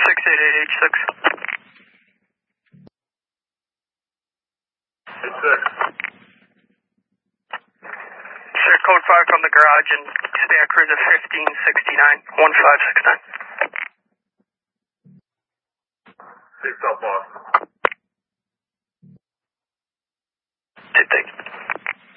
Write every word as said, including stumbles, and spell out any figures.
six eight eight H six. H six. Sir, code five from the garage and stay at cruiser fifteen sixty-nine, one five six nine. Six up, boss. Thank you.